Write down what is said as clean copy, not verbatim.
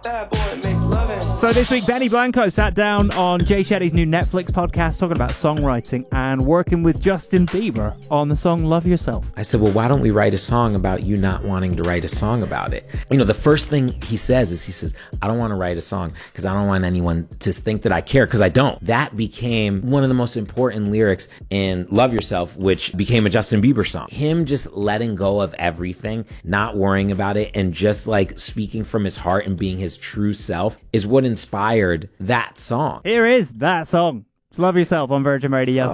That boy make loving. So this week, Benny Blanco sat down on Jay Shetty's new Netflix podcast talking about songwriting and working with Justin Bieber on the song Love Yourself. I said, well, why don't we write a song about you not wanting to write a song about it? You know, the first thing he says, I don't want to write a song because I don't want anyone to think that I care, because I don't. That became one of the most important lyrics in Love Yourself, which became a Justin Bieber song. Him just letting go of everything, not worrying about it, and just like speaking from his heart and being his true self is what inspired that song. Here is that song. Love Yourself on Virgin Radio.